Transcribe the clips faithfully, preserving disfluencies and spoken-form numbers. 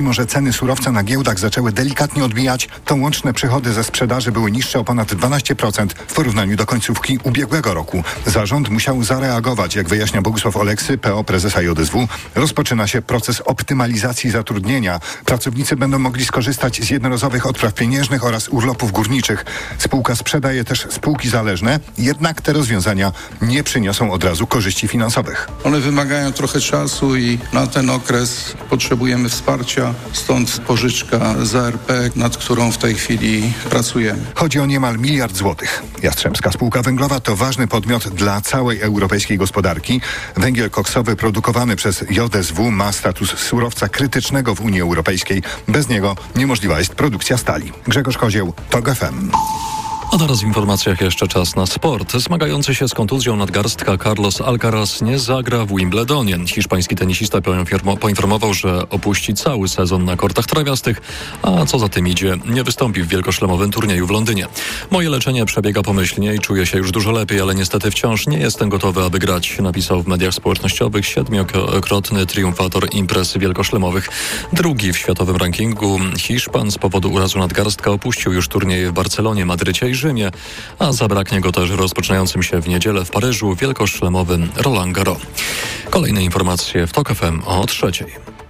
Mimo że ceny surowca na giełdach zaczęły delikatnie odbijać, to łączne przychody ze sprzedaży były niższe o ponad dwanaście procent w porównaniu do końcówki ubiegłego roku. Zarząd musiał zareagować, jak wyjaśnia Bogusław Oleksy, P O prezesa J S W. Rozpoczyna się proces optymalizacji zatrudnienia. Pracownicy będą mogli skorzystać z jednorazowych odpraw pieniężnych oraz urlopów górniczych. Spółka sprzedaje też spółki zależne, jednak te rozwiązania nie przyniosą od razu korzyści finansowych. One wymagają trochę czasu i na ten okres potrzebujemy wsparcia. Stąd pożyczka z A R P, nad którą w tej chwili pracujemy. Chodzi o niemal miliard złotych. Jastrzębska Spółka Węglowa to ważny podmiot dla całej europejskiej gospodarki. Węgiel koksowy produkowany przez J S W ma status surowca krytycznego w Unii Europejskiej. Bez niego niemożliwa jest produkcja stali. Grzegorz Kozieł, TOG F M. A teraz w informacjach jeszcze czas na sport. Zmagający się z kontuzją nadgarstka Carlos Alcaraz nie zagra w Wimbledonie. Hiszpański tenisista poinformował, że opuści cały sezon na kortach trawiastych, a co za tym idzie, nie wystąpi w wielkoszlemowym turnieju w Londynie. Moje leczenie przebiega pomyślnie i czuję się już dużo lepiej, ale niestety wciąż nie jestem gotowy, aby grać, napisał w mediach społecznościowych siedmiokrotny triumfator imprez wielkoszlemowych. Drugi w światowym rankingu Hiszpan z powodu urazu nadgarstka opuścił już turnieje w Barcelonie, Madrycie i Rzymie, a zabraknie go też rozpoczynającym się w niedzielę w Paryżu wielkoszlemowym Roland Garros. Kolejne informacje w TOK F M o trzeciej.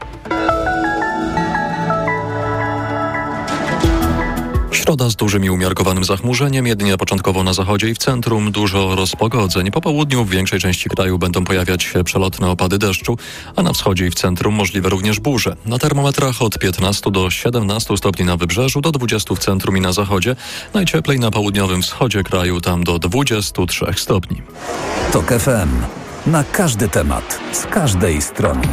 Środa z dużym i umiarkowanym zachmurzeniem, jedynie początkowo na zachodzie i w centrum dużo rozpogodzeń. Po południu w większej części kraju będą pojawiać się przelotne opady deszczu, a na wschodzie i w centrum możliwe również burze. Na termometrach od piętnastu do siedemnastu stopni na wybrzeżu, do dwudziestu w centrum i na zachodzie. Najcieplej na południowym wschodzie kraju, tam do dwudziestu trzech stopni. TOK F M. Na każdy temat, z każdej strony.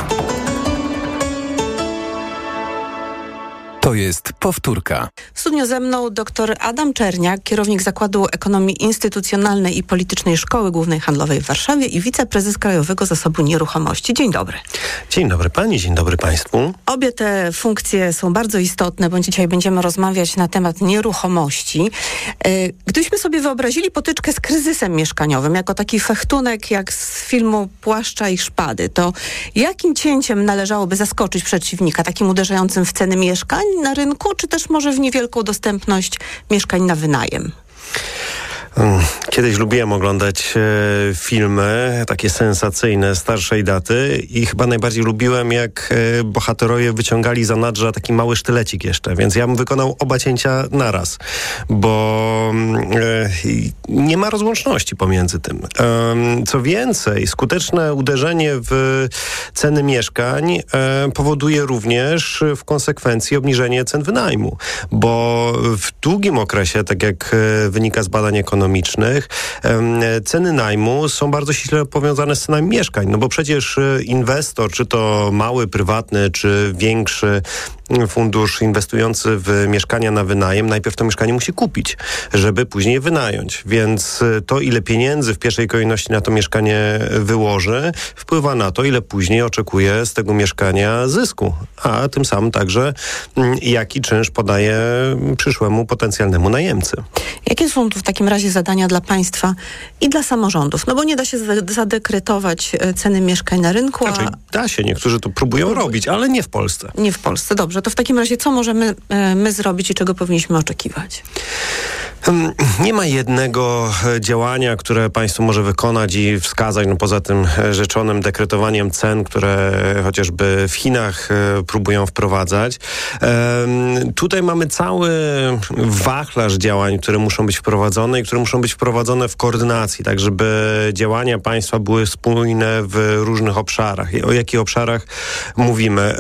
To jest powtórka. W studiu ze mną dr Adam Czerniak, kierownik Zakładu Ekonomii Instytucjonalnej i Politycznej Szkoły Głównej Handlowej w Warszawie i wiceprezes Krajowego Zasobu Nieruchomości. Dzień dobry. Dzień dobry pani, dzień dobry państwu. Obie te funkcje są bardzo istotne, bo dzisiaj będziemy rozmawiać na temat nieruchomości. Gdybyśmy sobie wyobrazili potyczkę z kryzysem mieszkaniowym, jako taki fechtunek jak z filmu Płaszcza i Szpady, to jakim cięciem należałoby zaskoczyć przeciwnika, takim uderzającym w ceny mieszkań na rynku, czy też może w niewielką dostępność mieszkań na wynajem? Kiedyś lubiłem oglądać e, filmy takie sensacyjne, starszej daty i chyba najbardziej lubiłem, jak e, bohaterowie wyciągali z zanadrza taki mały sztylecik jeszcze, więc ja bym wykonał oba cięcia naraz, bo e, nie ma rozłączności pomiędzy tym. E, co więcej, skuteczne uderzenie w ceny mieszkań e, powoduje również w konsekwencji obniżenie cen wynajmu, bo w długim okresie, tak jak e, wynika z badań ekonomicznych, ceny najmu są bardzo ściśle powiązane z cenami mieszkań, no bo przecież inwestor, czy to mały, prywatny, czy większy fundusz inwestujący w mieszkania na wynajem, najpierw to mieszkanie musi kupić, żeby później je wynająć. Więc to, ile pieniędzy w pierwszej kolejności na to mieszkanie wyłoży, wpływa na to, ile później oczekuje z tego mieszkania zysku, a tym samym także jaki czynsz podaje przyszłemu potencjalnemu najemcy. Jakie są tu w takim razie zadania dla państwa i dla samorządów? No bo nie da się zadekretować ceny mieszkań na rynku. Znaczy, a... da się, niektórzy to próbują robić, ale nie w Polsce. Nie w Polsce, dobrze. To w takim razie co możemy e, my zrobić i czego powinniśmy oczekiwać? Nie ma jednego działania, które państwo może wykonać i wskazać, no poza tym rzeczonym dekretowaniem cen, które chociażby w Chinach próbują wprowadzać. Tutaj mamy cały wachlarz działań, które muszą być wprowadzone i które muszą być wprowadzone w koordynacji, tak żeby działania państwa były spójne w różnych obszarach. O jakich obszarach mówimy?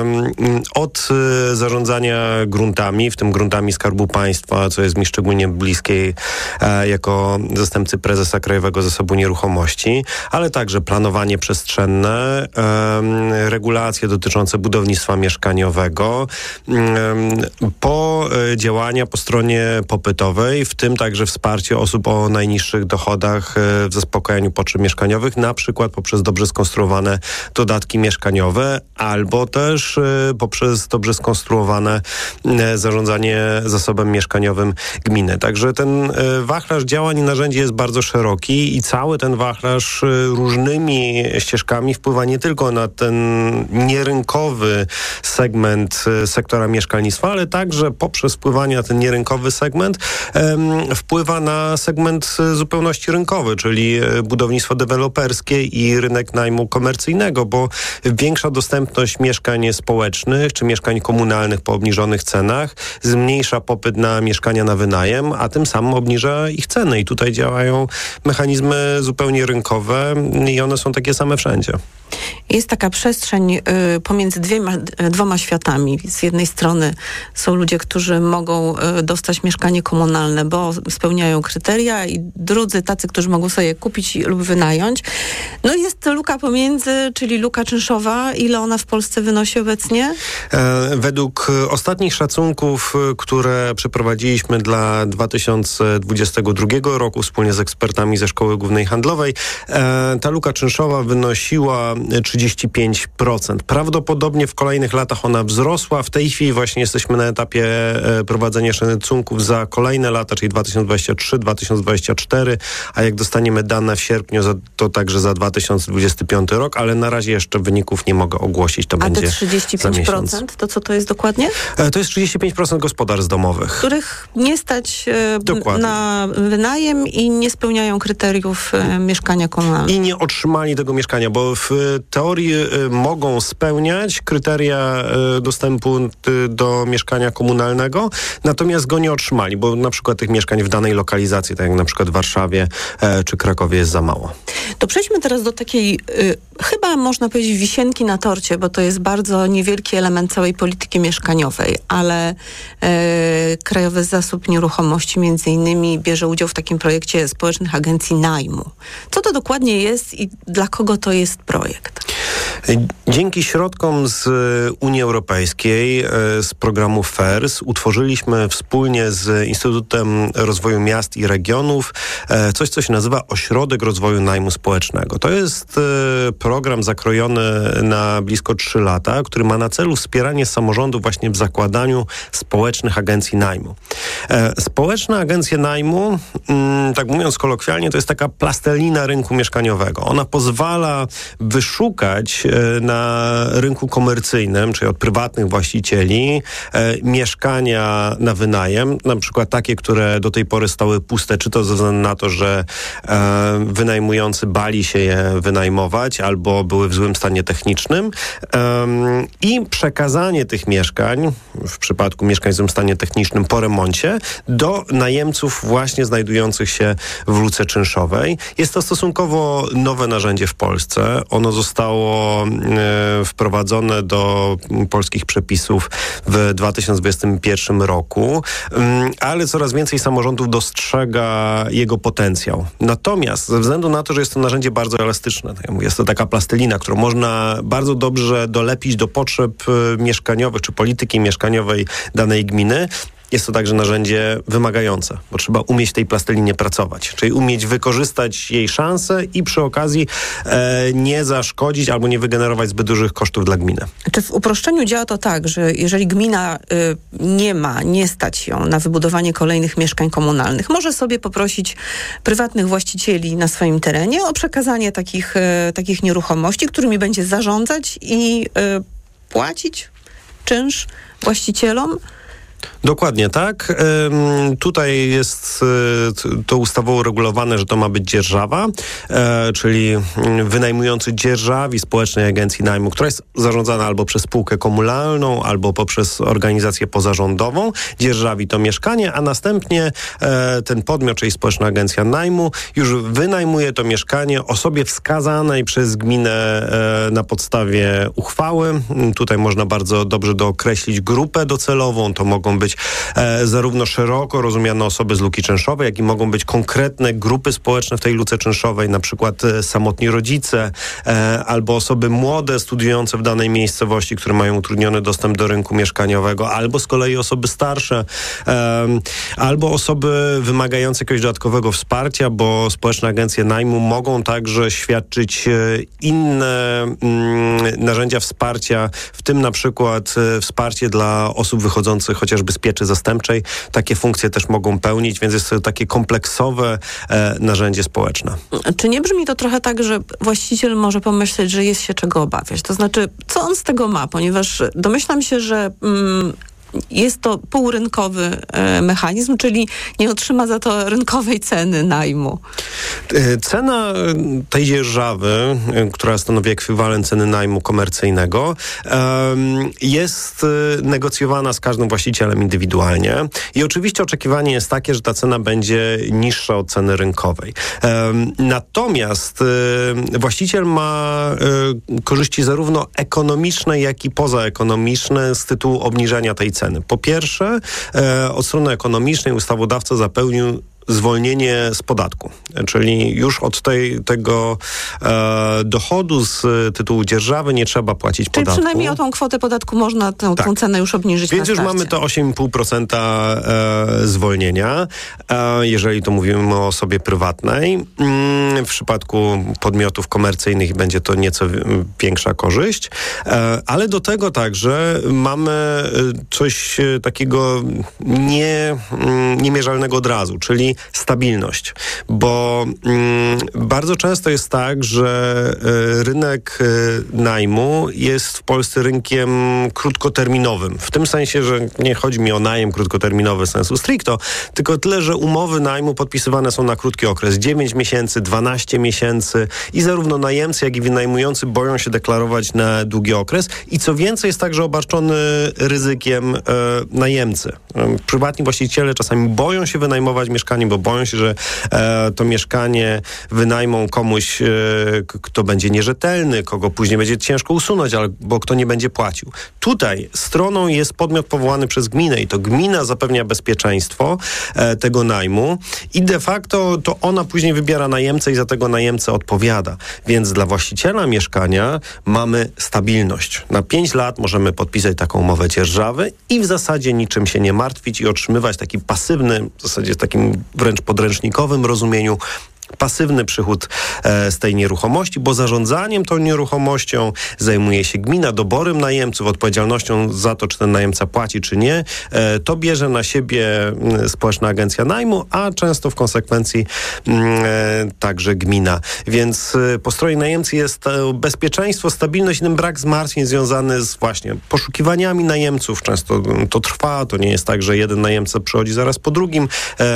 Od zarządzania gruntami, w tym gruntami Skarbu Państwa, co jest mi szczególnie bliskiej e, jako zastępcy prezesa Krajowego Zasobu Nieruchomości, ale także planowanie przestrzenne, e, regulacje dotyczące budownictwa mieszkaniowego, e, po e, działania po stronie popytowej, w tym także wsparcie osób o najniższych dochodach e, w zaspokajaniu potrzeb mieszkaniowych, na przykład poprzez dobrze skonstruowane dodatki mieszkaniowe, albo też e, poprzez dobrze dobrze skonstruowane e, zarządzanie zasobem mieszkaniowym gminy. Także ten e, wachlarz działań i narzędzi jest bardzo szeroki i cały ten wachlarz e, różnymi ścieżkami wpływa nie tylko na ten nierynkowy segment e, sektora mieszkalnictwa, ale także poprzez wpływanie na ten nierynkowy segment e, wpływa na segment e, zupełności rynkowy, czyli e, budownictwo deweloperskie i rynek najmu komercyjnego, bo większa dostępność mieszkań społecznych czy mieszkań komunalnych po obniżonych cenach zmniejsza popyt na mieszkania na wynajem, a tym samym obniża ich ceny. I tutaj działają mechanizmy zupełnie rynkowe i one są takie same wszędzie. Jest taka przestrzeń y, pomiędzy dwiema, dwoma światami. Z jednej strony są ludzie, którzy mogą y, dostać mieszkanie komunalne, bo spełniają kryteria, i drudzy tacy, którzy mogą sobie je kupić lub wynająć. No i jest luka pomiędzy, czyli luka czynszowa. Ile ona w Polsce wynosi obecnie? E, według ostatnich szacunków, które przeprowadziliśmy dla dwa tysiące dwudziestego drugiego roku wspólnie z ekspertami ze Szkoły Głównej Handlowej, e, ta luka czynszowa wynosiła trzydzieści pięć procent. Prawdopodobnie w kolejnych latach ona wzrosła. W tej chwili właśnie jesteśmy na etapie e, prowadzenia szacunków za kolejne lata, czyli dwa tysiące dwudziesty trzeci, dwa tysiące dwudziesty czwarty, a jak dostaniemy dane w sierpniu, za, to także za dwa tysiące dwudziesty piąty rok, ale na razie jeszcze wyników nie mogę ogłosić. To a będzie te trzydzieści pięć procent, za miesiąc. to co to jest dokładnie? E, to jest trzydzieści pięć procent gospodarstw domowych. Których nie stać e, na wynajem i nie spełniają kryteriów e, mieszkania komunalnego. I nie otrzymali tego mieszkania, bo w teorii y, mogą spełniać kryteria y, dostępu y, do mieszkania komunalnego, natomiast go nie otrzymali, bo na przykład tych mieszkań w danej lokalizacji, tak jak na przykład w Warszawie y, czy Krakowie jest za mało. To przejdźmy teraz do takiej, y, chyba można powiedzieć, wisienki na torcie, bo to jest bardzo niewielki element całej polityki mieszkaniowej, ale y, Krajowy Zasób Nieruchomości między innymi bierze udział w takim projekcie społecznych agencji najmu. Co to dokładnie jest i dla kogo to jest projekt? Dzięki środkom z Unii Europejskiej, z programu F E R S, utworzyliśmy wspólnie z Instytutem Rozwoju Miast i Regionów coś, co się nazywa Ośrodek Rozwoju Najmu Społecznego. To jest program zakrojony na blisko trzy lata, który ma na celu wspieranie samorządów właśnie w zakładaniu społecznych agencji najmu. Społeczne agencje najmu, tak mówiąc kolokwialnie, to jest taka plastelina rynku mieszkaniowego. Ona pozwala wyszukać na rynku komercyjnym, czyli od prywatnych właścicieli, e, mieszkania na wynajem, na przykład takie, które do tej pory stały puste, czy to ze względu na to, że e, wynajmujący bali się je wynajmować, albo były w złym stanie technicznym e, i przekazanie tych mieszkań, w przypadku mieszkań w złym stanie technicznym po remoncie, do najemców właśnie znajdujących się w luce czynszowej. Jest to stosunkowo nowe narzędzie w Polsce. Ono zostało e, wprowadzone do polskich przepisów w dwa tysiące dwudziestym pierwszym roku, um, ale coraz więcej samorządów dostrzega jego potencjał. Natomiast ze względu na to, że jest to narzędzie bardzo elastyczne, tak jak mówię, jest to taka plastelina, którą można bardzo dobrze dolepić do potrzeb e, mieszkaniowych czy polityki mieszkaniowej danej gminy, jest to także narzędzie wymagające, bo trzeba umieć w tej plastelinie pracować, czyli umieć wykorzystać jej szanse i przy okazji e, nie zaszkodzić albo nie wygenerować zbyt dużych kosztów dla gminy. Czy w uproszczeniu działa to tak, że jeżeli gmina y, nie ma, nie stać ją na wybudowanie kolejnych mieszkań komunalnych, może sobie poprosić prywatnych właścicieli na swoim terenie o przekazanie takich, y, takich nieruchomości, którymi będzie zarządzać i y, płacić czynsz właścicielom? Dokładnie tak. Ym, tutaj jest y, to ustawowo uregulowane, że to ma być dzierżawa, y, czyli wynajmujący dzierżawi społecznej agencji najmu, która jest zarządzana albo przez spółkę komunalną, albo poprzez organizację pozarządową, dzierżawi to mieszkanie, a następnie y, ten podmiot, czyli społeczna agencja najmu, już wynajmuje to mieszkanie osobie wskazanej przez gminę y, na podstawie uchwały. Tutaj można bardzo dobrze dookreślić grupę docelową. To mogą mogą być e, zarówno szeroko rozumiane osoby z luki czynszowej, jak i mogą być konkretne grupy społeczne w tej luce czynszowej, na przykład e, samotni rodzice, e, albo osoby młode, studiujące w danej miejscowości, które mają utrudniony dostęp do rynku mieszkaniowego, albo z kolei osoby starsze, e, albo osoby wymagające jakiegoś dodatkowego wsparcia, bo społeczne agencje najmu mogą także świadczyć inne mm, narzędzia wsparcia, w tym na przykład e, wsparcie dla osób wychodzących chociażby z pieczy zastępczej. Takie funkcje też mogą pełnić, więc jest to takie kompleksowe e, narzędzie społeczne. Czy nie brzmi to trochę tak, że właściciel może pomyśleć, że jest się czego obawiać? To znaczy, co on z tego ma? Ponieważ domyślam się, że mm, jest to półrynkowy e, mechanizm, czyli nie otrzyma za to rynkowej ceny najmu. Cena tej dzierżawy, która stanowi ekwiwalent ceny najmu komercyjnego, jest negocjowana z każdym właścicielem indywidualnie i oczywiście oczekiwanie jest takie, że ta cena będzie niższa od ceny rynkowej. Natomiast właściciel ma korzyści zarówno ekonomiczne, jak i pozaekonomiczne z tytułu obniżenia tej ceny. Po pierwsze, od strony ekonomicznej ustawodawca zapewnił zwolnienie z podatku, czyli już od tej, tego e, dochodu z tytułu dzierżawy nie trzeba płacić czyli podatku. Czyli przynajmniej o tą kwotę podatku można tę, tak. tę cenę już obniżyć. Więc już mamy to osiem i pół procent e, zwolnienia, e, jeżeli to mówimy o osobie prywatnej. Mm, w przypadku podmiotów komercyjnych będzie to nieco większa korzyść, e, ale do tego także mamy coś takiego nie, niemierzalnego od razu, czyli stabilność, bo mm, bardzo często jest tak, że y, rynek y, najmu jest w Polsce rynkiem krótkoterminowym. W tym sensie, że nie chodzi mi o najem krótkoterminowy sensu stricto, tylko tyle, że umowy najmu podpisywane są na krótki okres, dziewięć miesięcy, dwanaście miesięcy i zarówno najemcy, jak i wynajmujący boją się deklarować na długi okres i co więcej jest także obarczony ryzykiem y, najemcy. Y, prywatni właściciele czasami boją się wynajmować mieszkanie, bo boją się, że e, to mieszkanie wynajmą komuś, e, kto będzie nierzetelny, kogo później będzie ciężko usunąć, albo kto nie będzie płacił. Tutaj stroną jest podmiot powołany przez gminę i to gmina zapewnia bezpieczeństwo e, tego najmu i de facto to ona później wybiera najemcę i za tego najemcę odpowiada. Więc dla właściciela mieszkania mamy stabilność. Na pięć lat możemy podpisać taką umowę dzierżawy i w zasadzie niczym się nie martwić i otrzymywać taki pasywny, w zasadzie takim wręcz podręcznikowym rozumieniu, pasywny przychód e, z tej nieruchomości, bo zarządzaniem tą nieruchomością zajmuje się gmina, doborem najemców, odpowiedzialnością za to, czy ten najemca płaci, czy nie. E, to bierze na siebie m, społeczna agencja najmu, a często w konsekwencji m, e, także gmina. Więc e, po stronie najemcy jest e, bezpieczeństwo, stabilność i ten brak zmartwień związany z właśnie poszukiwaniami najemców. Często to trwa, to nie jest tak, że jeden najemca przychodzi zaraz po drugim. E,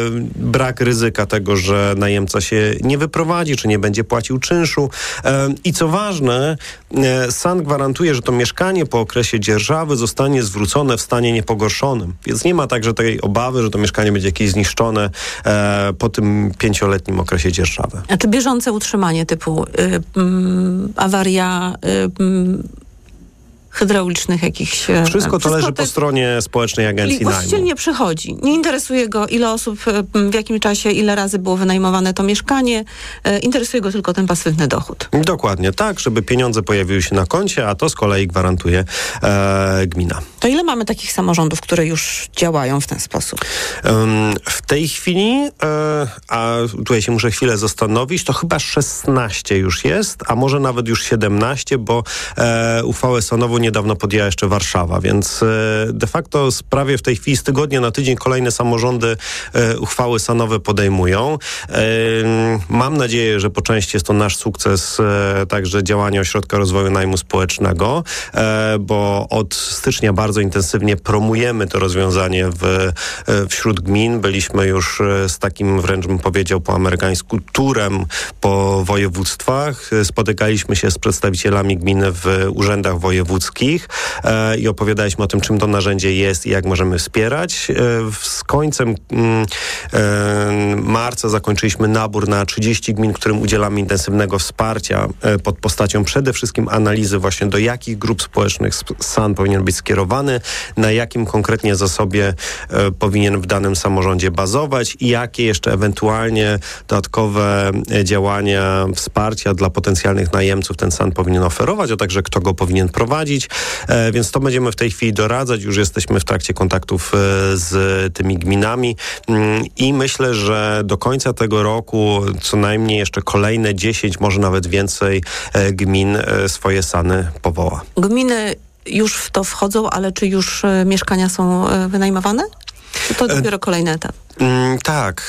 brak ryzyka tego, że najemca się nie wyprowadzi, czy nie będzie płacił czynszu. I co ważne, S A N gwarantuje, że to mieszkanie po okresie dzierżawy zostanie zwrócone w stanie niepogorszonym. Więc nie ma także tej obawy, że to mieszkanie będzie jakieś zniszczone po tym pięcioletnim okresie dzierżawy. A czy bieżące utrzymanie typu y, y, awaria y, y, hydraulicznych jakichś... Wszystko to leży po stronie społecznej agencji najmu. Właściciel nie przychodzi. Nie interesuje go, ile osób, w jakim czasie, ile razy było wynajmowane to mieszkanie. Interesuje go tylko ten pasywny dochód. Dokładnie tak, żeby pieniądze pojawiły się na koncie, a to z kolei gwarantuje e, gmina. To ile mamy takich samorządów, które już działają w ten sposób? Um, w tej chwili, e, a tutaj się muszę chwilę zastanowić, to chyba szesnaście już jest, a może nawet już siedemnaście, bo e, uchwałę sądową niedawno podjęła jeszcze Warszawa, więc de facto prawie w tej chwili z tygodnia na tydzień kolejne samorządy e, uchwały sanowe podejmują. E, mam nadzieję, że po części jest to nasz sukces e, także działania Ośrodka Rozwoju Najmu Społecznego, e, bo od stycznia bardzo intensywnie promujemy to rozwiązanie w, e, wśród gmin. Byliśmy już e, z takim wręcz bym powiedział po amerykańsku turem po województwach. Spotykaliśmy się z przedstawicielami gminy w urzędach wojewódzkich e, i opowiadaliśmy o tym, czym to narzędzie jest i jak możemy wspierać. E, z końcem e, marca zakończyliśmy nabór na trzydzieści gmin, którym udzielamy intensywnego wsparcia e, pod postacią przede wszystkim analizy właśnie do jakich grup społecznych S A N powinien być skierowany. zdecydowany, na jakim konkretnie zasobie e, powinien w danym samorządzie bazować i jakie jeszcze ewentualnie dodatkowe e, działania wsparcia dla potencjalnych najemców ten SAN powinien oferować, a także kto go powinien prowadzić. E, więc to będziemy w tej chwili doradzać. Już jesteśmy w trakcie kontaktów e, z tymi gminami mm, i myślę, że do końca tego roku co najmniej jeszcze kolejne dziesięć, może nawet więcej e, gmin e, swoje SANy powoła. Gminy już w to wchodzą, ale czy już e, mieszkania są e, wynajmowane? Czy to dopiero kolejny etap? Mm, tak.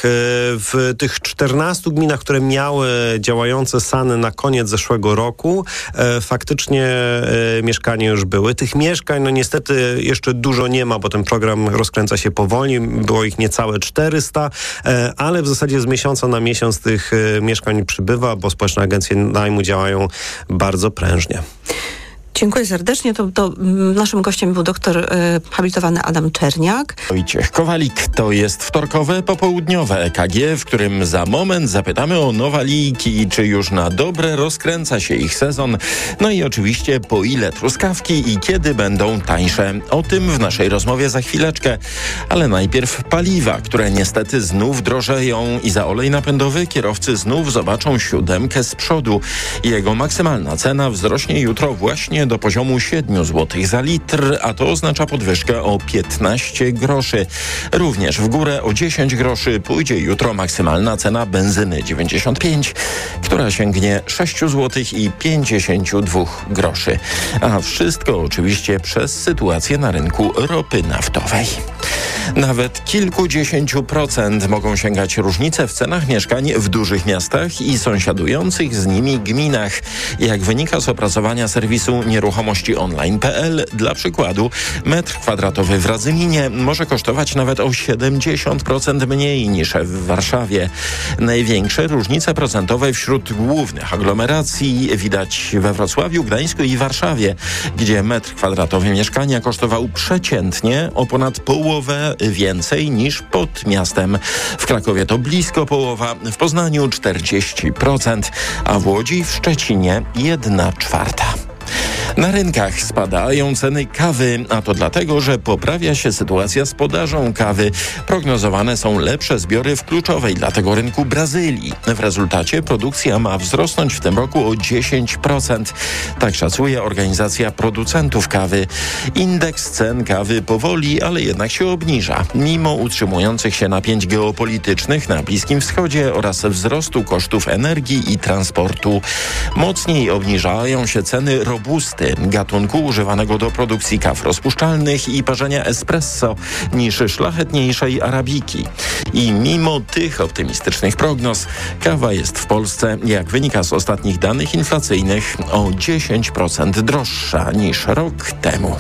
W tych czternastu gminach, które miały działające SANy na koniec zeszłego roku, e, faktycznie e, mieszkania już były. Tych mieszkań, no niestety jeszcze dużo nie ma, bo ten program rozkręca się powoli. Było ich niecałe czterysta, e, ale w zasadzie z miesiąca na miesiąc tych e, mieszkań przybywa, bo społeczne agencje najmu działają bardzo prężnie. Dziękuję serdecznie. To, to naszym gościem był doktor y, habilitowany Adam Czerniak. Wojciech Kowalik, to jest wtorkowe popołudniowe E K G, w którym za moment zapytamy o Nowaliki, czy już na dobre rozkręca się ich sezon. No i oczywiście po ile truskawki i kiedy będą tańsze. O tym w naszej rozmowie za chwileczkę. Ale najpierw paliwa, które niestety znów drożeją i za olej napędowy kierowcy znów zobaczą siódemkę z przodu. Jego maksymalna cena wzrośnie jutro właśnie do poziomu siedem złotych za litr, a to oznacza podwyżkę o piętnaście groszy. Również w górę o dziesięć groszy pójdzie jutro maksymalna cena benzyny dziewięćdziesiąt pięć, która sięgnie sześć złotych i pięćdziesiąt dwa groszy. A wszystko oczywiście przez sytuację na rynku ropy naftowej. Nawet kilkudziesięciu procent mogą sięgać różnice w cenach mieszkań w dużych miastach i sąsiadujących z nimi gminach. Jak wynika z opracowania serwisu nieruchomości online kropka p l, dla przykładu metr kwadratowy w Radzyminie może kosztować nawet o siedemdziesiąt procent mniej niż w Warszawie. Największe różnice procentowe wśród głównych aglomeracji widać we Wrocławiu, Gdańsku i Warszawie, gdzie metr kwadratowy mieszkania kosztował przeciętnie o ponad połowę więcej niż pod miastem. W Krakowie to blisko połowa, w Poznaniu czterdzieści procent, a w Łodzi, w Szczecinie jedna czwarta. Na rynkach spadają ceny kawy, a to dlatego, że poprawia się sytuacja z podażą kawy. Prognozowane są lepsze zbiory w kluczowej dla tego rynku Brazylii. W rezultacie produkcja ma wzrosnąć w tym roku o dziesięć procent. Tak szacuje organizacja producentów kawy. Indeks cen kawy powoli, ale jednak się obniża. Mimo utrzymujących się napięć geopolitycznych na Bliskim Wschodzie oraz wzrostu kosztów energii i transportu. Mocniej obniżają się ceny robusty, gatunku używanego do produkcji kaw rozpuszczalnych i parzenia espresso, niż szlachetniejszej arabiki. I mimo tych optymistycznych prognoz, kawa jest w Polsce, jak wynika z ostatnich danych inflacyjnych, o dziesięć procent droższa niż rok temu.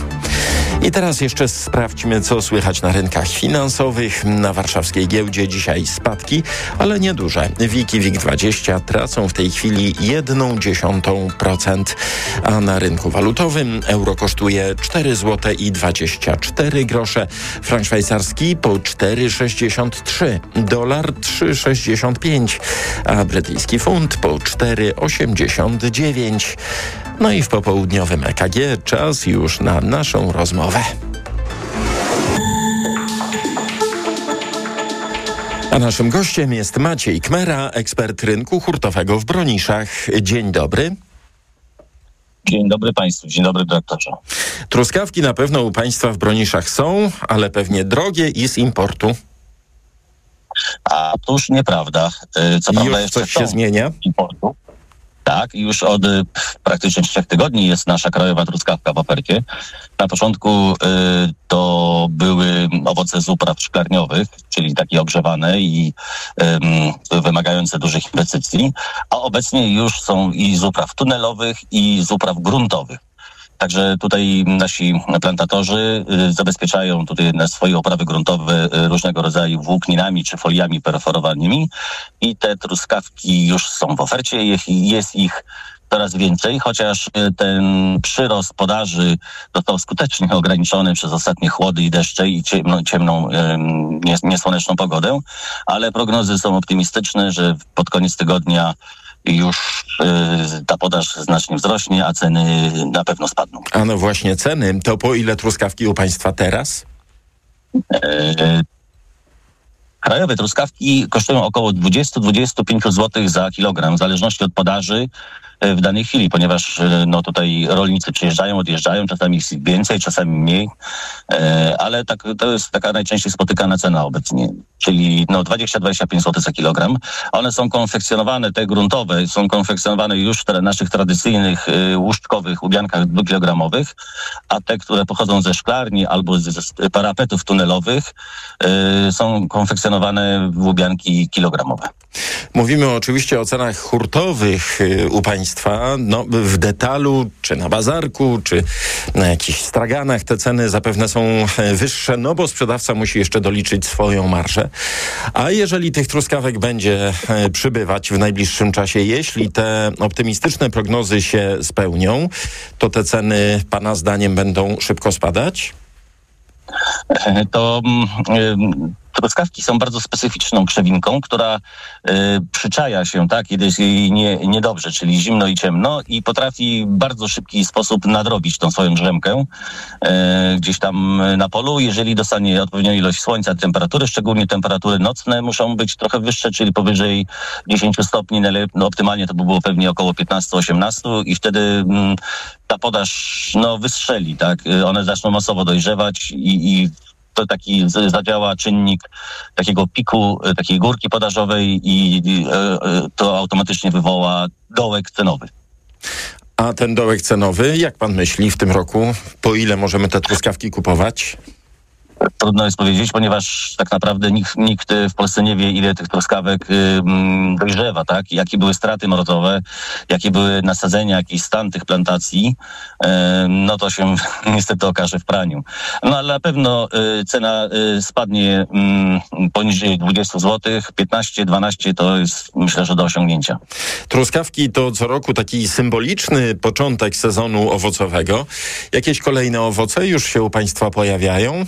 I teraz jeszcze sprawdźmy, co słychać na rynkach finansowych. Na warszawskiej giełdzie dzisiaj spadki, ale nieduże. WIG i WIG dwadzieścia tracą w tej chwili jedną dziesiątą procent, a na rynku walutowym euro kosztuje cztery złote i dwadzieścia cztery grosze, frank szwajcarski po cztery sześćdziesiąt trzy, dolar trzy sześćdziesiąt pięć, a brytyjski funt po cztery osiemdziesiąt dziewięć. No i w popołudniowym E K G czas już na naszą rozmowę. A naszym gościem jest Maciej Kmera, ekspert rynku hurtowego w Broniszach. Dzień dobry. Dzień dobry Państwu, dzień dobry dyrektorze. Truskawki na pewno u Państwa w Broniszach są, ale pewnie drogie i z importu. A toż nieprawda. Co I prawda już jeszcze coś się zmienia? Importu. Tak, już od y, praktycznie trzech tygodni jest nasza krajowa truskawka w ofercie. Na początku y, to były owoce z upraw szklarniowych, czyli takie ogrzewane i y, wymagające dużych inwestycji, a obecnie już są i z upraw tunelowych, i z upraw gruntowych. Także tutaj nasi plantatorzy y, zabezpieczają tutaj na swoje uprawy gruntowe y, różnego rodzaju włókninami czy foliami perforowanymi i te truskawki już są w ofercie. Jest, jest ich coraz więcej, chociaż y, ten przyrost podaży został skutecznie ograniczony przez ostatnie chłody i deszcze i ciemną, ciemną y, nies, niesłoneczną pogodę, ale prognozy są optymistyczne, że pod koniec tygodnia już y, ta podaż znacznie wzrośnie, a ceny na pewno spadną. A no właśnie ceny, to po ile truskawki u państwa teraz? Y, Krajowe truskawki kosztują około dwadzieścia do dwudziestu pięciu złotych za kilogram, w zależności od podaży w danej chwili, ponieważ no tutaj rolnicy przyjeżdżają, odjeżdżają, czasami jest więcej, czasami mniej, ale tak, to jest taka najczęściej spotykana cena obecnie, czyli no dwadzieścia do dwudziestu pięciu złotych za kilogram. One są konfekcjonowane, te gruntowe, są konfekcjonowane już w tra- naszych tradycyjnych y, łuszczkowych ubiankach dwukilogramowych, a te, które pochodzą ze szklarni albo z, z parapetów tunelowych, y, są konfekcjonowane w ubianki kilogramowe. Mówimy oczywiście o cenach hurtowych y, u państwa. No, w detalu, czy na bazarku, czy na jakichś straganach te ceny zapewne są wyższe, no bo sprzedawca musi jeszcze doliczyć swoją marżę. A jeżeli tych truskawek będzie y, przybywać w najbliższym czasie, jeśli te optymistyczne prognozy się spełnią, to te ceny pana zdaniem będą szybko spadać? To y, truskawki są bardzo specyficzną krzewinką, która y, przyczaja się, tak, kiedy jest jej nie, niedobrze, czyli zimno i ciemno, i potrafi w bardzo szybki sposób nadrobić tą swoją drzemkę y, gdzieś tam na polu. Jeżeli dostanie odpowiednią ilość słońca, temperatury, szczególnie temperatury nocne muszą być trochę wyższe, czyli powyżej dziesięciu stopni, no optymalnie to by było pewnie około piętnaście do osiemnastu, i wtedy mm, ta podaż no, wystrzeli, tak, one zaczną masowo dojrzewać i, i to taki zadziała czynnik takiego piku, takiej górki podażowej i, i to automatycznie wywoła dołek cenowy. A ten dołek cenowy, jak pan myśli w tym roku, po ile możemy te truskawki kupować? Trudno jest powiedzieć, ponieważ tak naprawdę nikt, nikt w Polsce nie wie, ile tych truskawek y, dojrzewa, tak? Jakie były straty mrozowe, jakie były nasadzenia, jaki stan tych plantacji, y, no to się niestety okaże w praniu. No ale na pewno y, cena y, spadnie y, poniżej dwudziestu złotych, piętnaście dwanaście to jest, myślę, że do osiągnięcia. Truskawki to co roku taki symboliczny początek sezonu owocowego. Jakieś kolejne owoce już się u państwa pojawiają?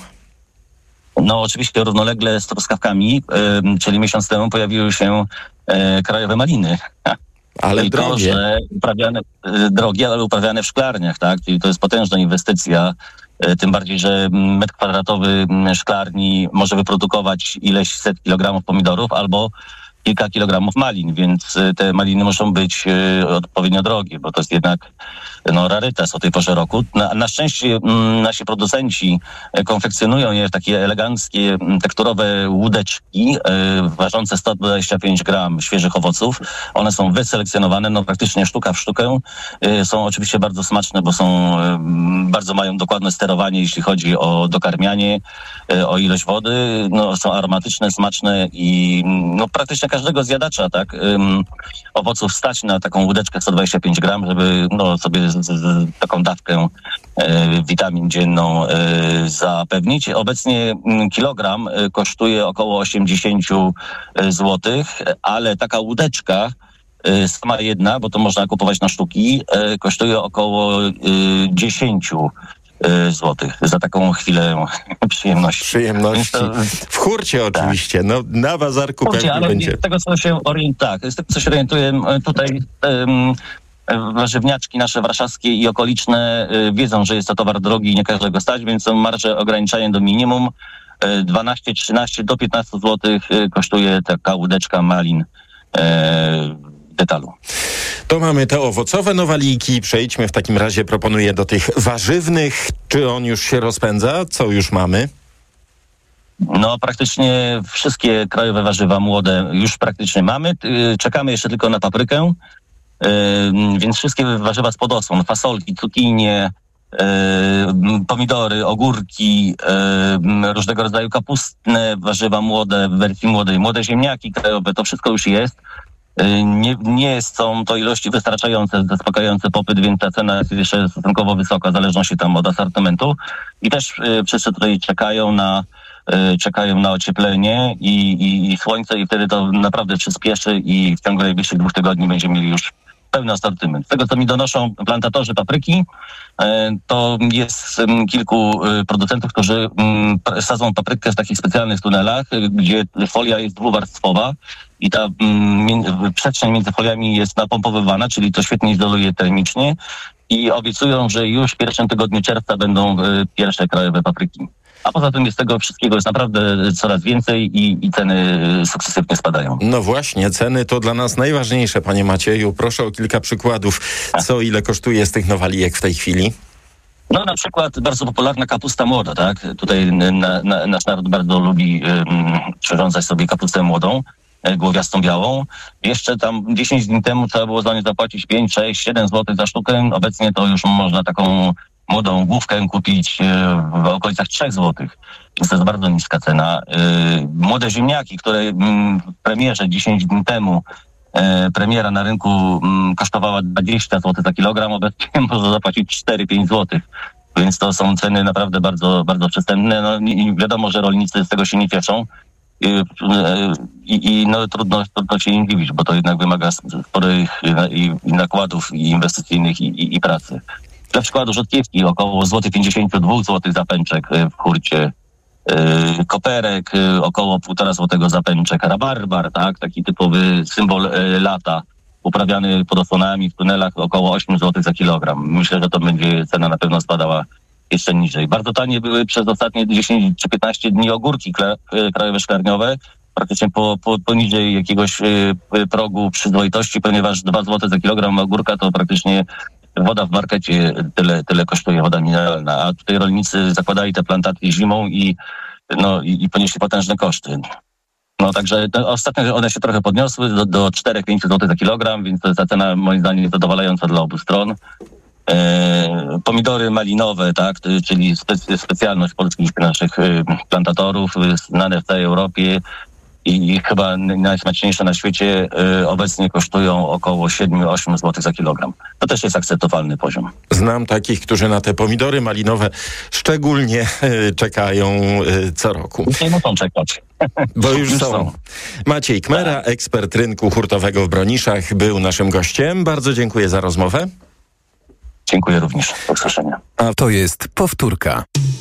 No oczywiście równolegle z truskawkami, y, czyli miesiąc temu pojawiły się y, krajowe maliny. Ale Tylko, drogie. że uprawiane, y, drogie, ale uprawiane w szklarniach, tak? Czyli to jest potężna inwestycja, y, tym bardziej, że metr kwadratowy szklarni może wyprodukować ileś set kilogramów pomidorów albo kilka kilogramów malin, więc y, te maliny muszą być y, odpowiednio drogie, bo to jest jednak no, rarytas o tej porze roku. Na, na szczęście m, nasi producenci y, konfekcjonują je w takie eleganckie, m, tekturowe łódeczki y, ważące sto dwadzieścia pięć gram świeżych owoców. One są wyselekcjonowane, no praktycznie sztuka w sztukę. Y, są oczywiście bardzo smaczne, bo są y, bardzo mają dokładne sterowanie, jeśli chodzi o dokarmianie, y, o ilość wody. No, są aromatyczne, smaczne i no, praktycznie każdego zjadacza, tak, ym, owoców stać na taką łódeczkę sto dwadzieścia pięć gram, żeby no, sobie z, z, taką dawkę y, witamin dzienną y, zapewnić. Obecnie y, kilogram y, kosztuje około osiemdziesiąt złotych, ale taka łódeczka y, sama jedna, bo to można kupować na sztuki, y, kosztuje około y, dziesięć złotych za taką chwilę przyjemności. Przyjemności. To, w hurcie oczywiście. No, na bazarku Kurczę, pewnie ale będzie. Z tego, co się orientuję, tak, z tego, co się orientuję, tutaj um, warzywniaczki nasze warszawskie i okoliczne y, wiedzą, że jest to towar drogi i nie każdego stać, więc są marże ograniczane do minimum. Y, dwanaście, trzynaście do piętnastu złotych y, kosztuje taka łódeczka malin y, detalu. To mamy te owocowe nowaliki. Przejdźmy w takim razie, proponuję, do tych warzywnych. Czy on już się rozpędza? Co już mamy? No praktycznie wszystkie krajowe warzywa młode już praktycznie mamy. Czekamy jeszcze tylko na paprykę, więc wszystkie warzywa z podosłon, fasolki, cukinie, pomidory, ogórki, różnego rodzaju kapustne warzywa młode, w wersji młodej, młode ziemniaki krajowe, to wszystko już jest. Nie, nie są to ilości wystarczające, zaspokajające popyt, więc ta cena jest jeszcze stosunkowo wysoka, w zależności tam od asortymentu. I też y, wszyscy tutaj czekają na y, czekają na ocieplenie i, i, i słońce, i wtedy to naprawdę przyspieszy i w ciągu najbliższych dwóch tygodni będziemy mieli już pełny asortyment. Z tego, co mi donoszą plantatorzy papryki, to jest kilku producentów, którzy sadzą paprykę w takich specjalnych tunelach, gdzie folia jest dwuwarstwowa i ta przestrzeń między foliami jest napompowywana, czyli to świetnie izoluje termicznie i obiecują, że już w pierwszym tygodniu czerwca będą pierwsze krajowe papryki. A poza tym jest tego wszystkiego jest naprawdę coraz więcej i, i ceny sukcesywnie spadają. No właśnie, ceny to dla nas najważniejsze, panie Macieju. Proszę o kilka przykładów, co ile kosztuje z tych nowalijek w tej chwili? No na przykład bardzo popularna kapusta młoda, tak? Tutaj na, na, nasz naród bardzo lubi um, przyrządzać sobie kapustę młodą, głowiastą białą. Jeszcze tam dziesięć dni temu trzeba było za nie zapłacić pięć, sześć, siedem złotych za sztukę. Obecnie to już można taką młodą główkę kupić w okolicach trzech złotych. Więc to jest bardzo niska cena. Młode ziemniaki, które w premierze dziesięć dni temu premiera na rynku kosztowała dwadzieścia złotych za kilogram, obecnie można zapłacić cztery pięć złotych. Więc to są ceny naprawdę bardzo, bardzo przystępne. No i wiadomo, że rolnicy z tego się nie cieszą. I, i, i no, trudno, trudno się im dziwić, bo to jednak wymaga sporych i, i nakładów i inwestycyjnych i, i, i pracy. Dla przykładu rzodkiewki około pięćdziesiąt dwa złotych za pęczek w hurcie, yy, koperek yy, około półtora złotego za pęczek, rabarbar, tak, taki typowy symbol yy, lata, uprawiany pod osłonami w tunelach około osiem złotych za kilogram. Myślę, że to będzie cena na pewno spadała jeszcze niżej. Bardzo tanie były przez ostatnie dziesięć czy piętnaście dni ogórki kle, yy, krajowe szklarniowe, praktycznie po, po, poniżej jakiegoś yy, progu przyzwoitości, ponieważ dwa złote za kilogram ogórka to praktycznie woda w markecie tyle, tyle kosztuje, woda mineralna, a tutaj rolnicy zakładali te plantacje zimą i, no, i, i ponieśli potężne koszty. No także no, ostatnio one się trochę podniosły do, do cztery pięć złotych za kilogram, więc to jest ta cena moim zdaniem zadowalająca dla obu stron. E, pomidory malinowe, tak, czyli spe, specjalność polskich naszych y, plantatorów, znane w całej Europie i chyba najsmaczniejsze na świecie, y, obecnie kosztują około siedem osiem złotych za kilogram. To też jest akceptowalny poziom. Znam takich, którzy na te pomidory malinowe szczególnie y, czekają y, co roku. Nie muszą czekać. Bo już są. Maciej Kmera, ekspert rynku hurtowego w Broniszach, był naszym gościem. Bardzo dziękuję za rozmowę. Dziękuję również. Do usłyszenia. A to jest powtórka.